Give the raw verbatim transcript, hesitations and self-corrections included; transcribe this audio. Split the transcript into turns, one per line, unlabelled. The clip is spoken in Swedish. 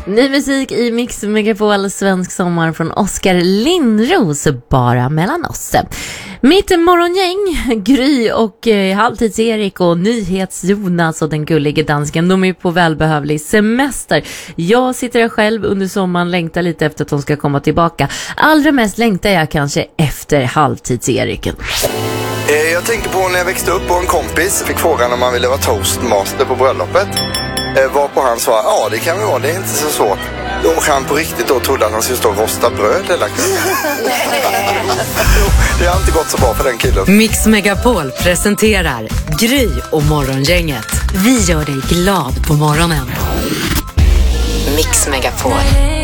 Ny musik i Mix Megapol, svensk sommar från Oskar Lindros, bara mellan oss. Mitt morgongäng, Gry och eh, Halvtids-Erik och Nyhets-Jonas och den gullige dansken, de är på välbehövlig semester. Jag sitter här själv under sommaren, längtar lite efter att de ska komma tillbaka. Allra mest längtar jag kanske efter Halvtids-Eriken.
Jag tänker på när jag växte upp och en kompis fick frågan om man ville vara toastmaster på bröllopet. Varpå han sa, ja det kan vi vara, det är inte så svårt. Och han på riktigt då trodde att han skulle stå och rosta bröd eller det har inte gått så bra för den killen.
Mix Megapol presenterar Gry och morgongänget. Vi gör dig glad på morgonen. Mix Megapol.